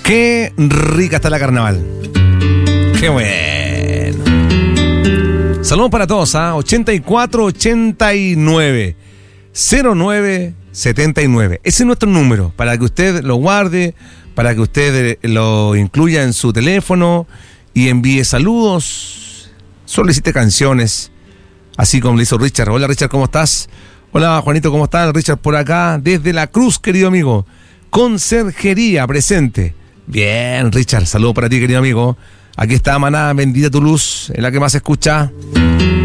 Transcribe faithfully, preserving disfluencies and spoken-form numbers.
Qué rica está la carnaval. Qué bueno. Saludos para todos, ¿ah? ochenta y cuatro ochenta y nueve cero nueve setenta y nueve. Ese es nuestro número, para que usted lo guarde, para que usted lo incluya en su teléfono y envíe saludos, solicite canciones, así como le hizo Richard. Hola Richard, ¿cómo estás? Hola Juanito, ¿cómo estás? Richard por acá, desde La Cruz, querido amigo. Conserjería presente. Bien, Richard, saludos para ti, querido amigo. Aquí está Maná, bendita tu luz, en la que más se escucha.